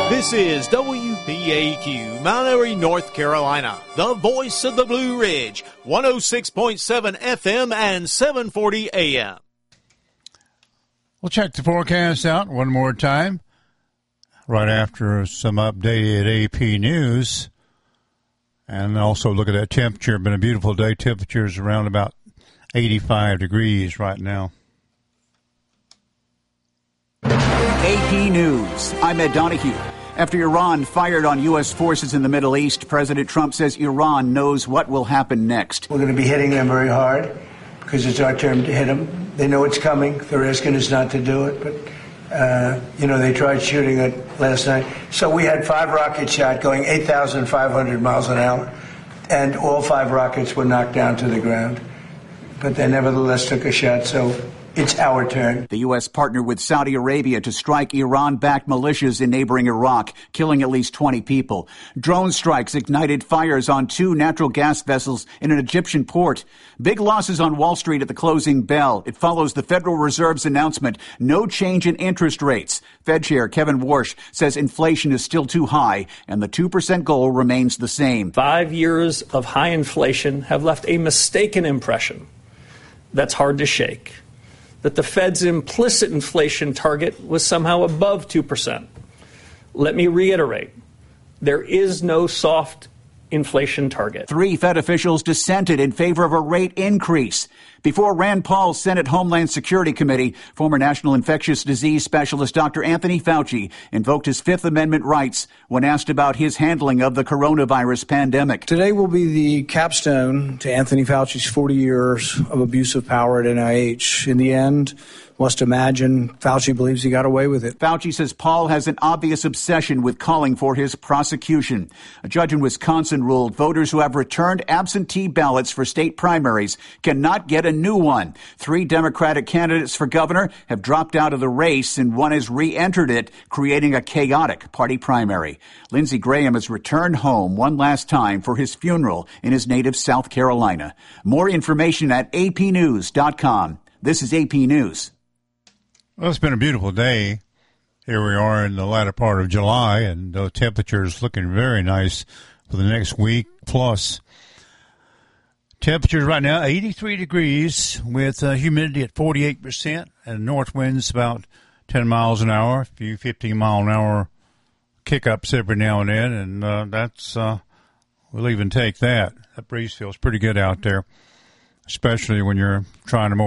This is WPAQ, Mount Airy, North Carolina, the voice of the Blue Ridge, 106.7 FM and 740 AM. We'll check the forecast out one more time right after some updated AP News. And also look at that temperature. Been a beautiful day. Temperatures around about 85 degrees right now. AP News. I'm Ed Donahue. After Iran fired on U.S. forces in the Middle East, President Trump says Iran knows what will happen next. We're going to be hitting them very hard because it's our turn to hit them. They know it's coming. They're asking us not to do it, but they tried shooting it last night. So we had 5 rockets shot going 8,500 miles an hour, and all 5 rockets were knocked down to the ground. But they nevertheless took a shot, so it's our turn. The U.S. partnered with Saudi Arabia to strike Iran-backed militias in neighboring Iraq, killing at least 20 people. Drone strikes ignited fires on 2 natural gas vessels in an Egyptian port. Big losses on Wall Street at the closing bell. It follows the Federal Reserve's announcement, no change in interest rates. Fed Chair Kevin Warsh says inflation is still too high and the 2% goal remains the same. 5 years of high inflation have left a mistaken impression that's hard to shake, that the Fed's implicit inflation target was somehow above 2%. Let me reiterate, there is no soft inflation target. 3 Fed officials dissented in favor of a rate increase. Before Rand Paul's Senate Homeland Security Committee, former National Infectious Disease Specialist Dr. Anthony Fauci invoked his Fifth Amendment rights when asked about his handling of the coronavirus pandemic. Today will be the capstone to Anthony Fauci's 40 years of abuse of power at NIH. In the end, must imagine Fauci believes he got away with it. Fauci says Paul has an obvious obsession with calling for his prosecution. A judge in Wisconsin ruled voters who have returned absentee ballots for state primaries cannot get a new one. 3 Democratic candidates for governor have dropped out of the race and one has re-entered it, creating a chaotic party primary. Lindsey Graham has returned home one last time for his funeral in his native South Carolina. More information at apnews.com. This is AP News. Well, it's been a beautiful day. Here we are in the latter part of July, and the temperatures looking very nice for the next week plus. Temperatures right now, 83 degrees with humidity at 48% and north winds about 10 miles an hour, a few 15-mile-an-hour kick-ups every now and then, and we'll even take that. That breeze feels pretty good out there, especially when you're trying to